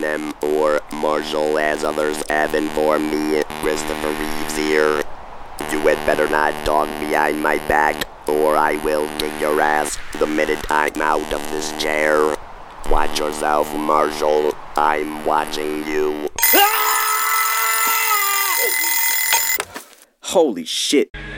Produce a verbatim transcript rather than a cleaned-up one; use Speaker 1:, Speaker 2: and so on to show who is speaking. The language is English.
Speaker 1: M or Marshall as others have informed me. Christopher Reeves here. You had better not talk behind my back, or I will kick your ass the minute I'm out of this chair. Watch yourself, Marshall. I'm watching you.
Speaker 2: Holy shit.